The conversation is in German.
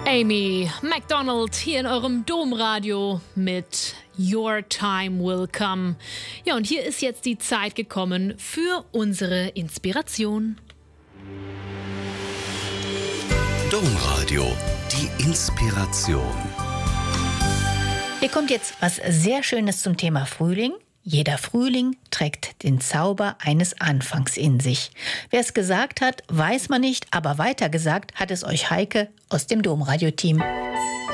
Amy MacDonald hier in eurem Domradio mit Your Time Will Come. Ja, und hier ist jetzt die Zeit gekommen für unsere Inspiration. Domradio, die Inspiration. Hier kommt jetzt was sehr Schönes zum Thema Frühling. Jeder Frühling trägt den Zauber eines Anfangs in sich. Wer es gesagt hat, weiß man nicht, aber weitergesagt hat es euch Heike aus dem Domradio-Team.